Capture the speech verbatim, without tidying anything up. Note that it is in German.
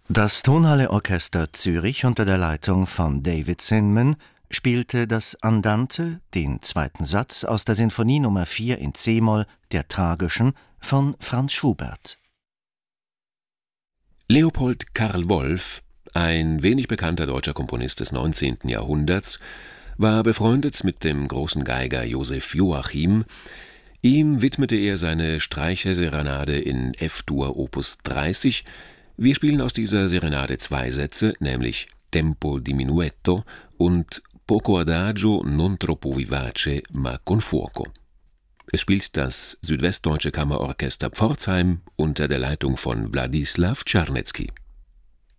Das Tonhalle Orchester Zürich unter der Leitung von David Zinman spielte das Andante, den zweiten Satz aus der Sinfonie Nummer vier in c-Moll der Tragischen von Franz Schubert. Leopold Karl Wolff, ein wenig bekannter deutscher Komponist des neunzehnten Jahrhunderts, war befreundet mit dem großen Geiger Joseph Joachim. Ihm widmete er seine Streicherserenade in F-Dur Opus dreißig. Wir spielen aus dieser Serenade zwei Sätze, nämlich Tempo diminuetto und Poco adagio non troppo vivace ma con fuoco. Es spielt das Südwestdeutsche Kammerorchester Pforzheim unter der Leitung von Wladislaw Czarnecki.